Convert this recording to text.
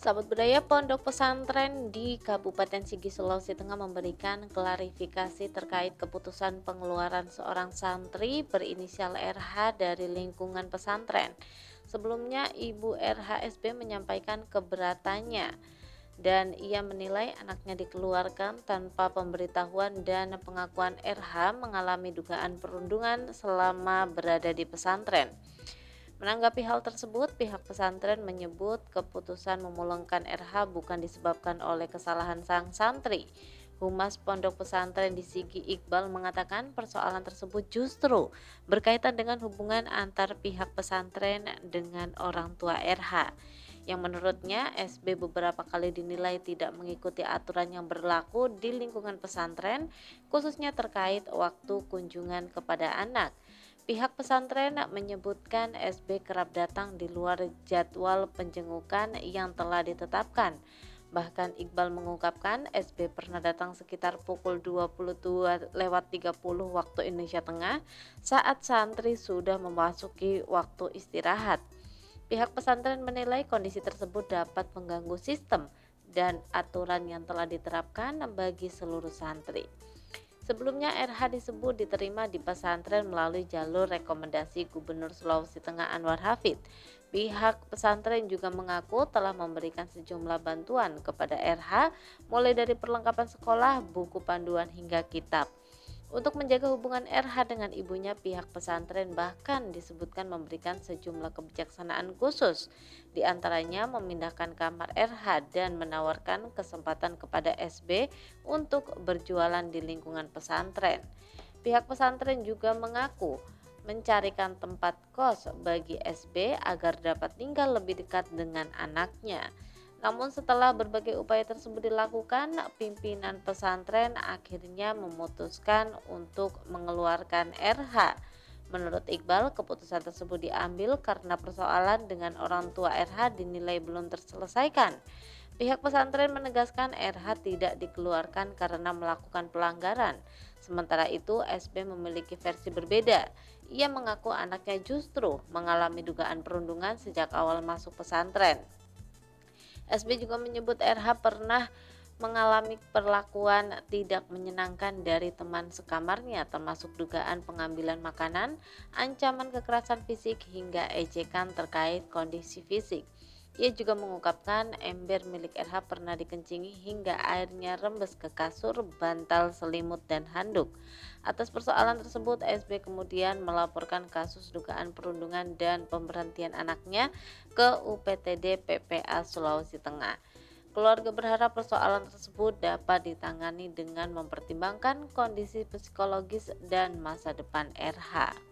Sahabat budaya Pondok Pesantren di Kabupaten Sigi, Sulawesi Tengah memberikan klarifikasi terkait keputusan pengeluaran seorang santri berinisial RH dari lingkungan pesantren. Sebelumnya, Ibu RHSB menyampaikan keberatannya dan ia menilai anaknya dikeluarkan tanpa pemberitahuan dan pengakuan RH mengalami dugaan perundungan selama berada di pesantren. Menanggapi hal tersebut, pihak pesantren menyebut keputusan memulangkan RH bukan disebabkan oleh kesalahan sang santri. Humas Pondok Pesantren di Sigi Iqbal mengatakan persoalan tersebut justru berkaitan dengan hubungan antar pihak pesantren dengan orang tua RH. Yang menurutnya SB beberapa kali dinilai tidak mengikuti aturan yang berlaku di lingkungan pesantren, khususnya terkait waktu kunjungan kepada anak. Pihak pesantren menyebutkan SB kerap datang di luar jadwal penjengukan yang telah ditetapkan. Bahkan Iqbal mengungkapkan SB pernah datang sekitar pukul 22.30 waktu Indonesia Tengah saat santri sudah memasuki waktu istirahat. Pihak pesantren menilai kondisi tersebut dapat mengganggu sistem dan aturan yang telah diterapkan bagi seluruh santri. Sebelumnya RH disebut diterima di pesantren melalui jalur rekomendasi Gubernur Sulawesi Tengah Anwar Hafid. Pihak pesantren juga mengaku telah memberikan sejumlah bantuan kepada RH mulai dari perlengkapan sekolah, buku panduan hingga kitab. Untuk menjaga hubungan RH dengan ibunya, pihak pesantren bahkan disebutkan memberikan sejumlah kebijaksanaan khusus, di antaranya memindahkan kamar RH dan menawarkan kesempatan kepada SB untuk berjualan di lingkungan pesantren. Pihak pesantren juga mengaku mencarikan tempat kos bagi SB agar dapat tinggal lebih dekat dengan anaknya. Namun setelah berbagai upaya tersebut dilakukan, pimpinan pesantren akhirnya memutuskan untuk mengeluarkan RH. Menurut Iqbal, keputusan tersebut diambil karena persoalan dengan orang tua RH dinilai belum terselesaikan. Pihak pesantren menegaskan RH tidak dikeluarkan karena melakukan pelanggaran. Sementara itu, SB memiliki versi berbeda. Ia mengaku anaknya justru mengalami dugaan perundungan sejak awal masuk pesantren. SB juga menyebut RH pernah mengalami perlakuan tidak menyenangkan dari teman sekamarnya, termasuk dugaan pengambilan makanan, ancaman kekerasan fisik hingga ejekan terkait kondisi fisik. Ia juga mengungkapkan ember milik RH pernah dikencingi hingga airnya rembes ke kasur, bantal, selimut, dan handuk. Atas persoalan tersebut, SB kemudian melaporkan kasus dugaan perundungan dan pemberhentian anaknya ke UPTD PPA Sulawesi Tengah. Keluarga berharap persoalan tersebut dapat ditangani dengan mempertimbangkan kondisi psikologis dan masa depan RH.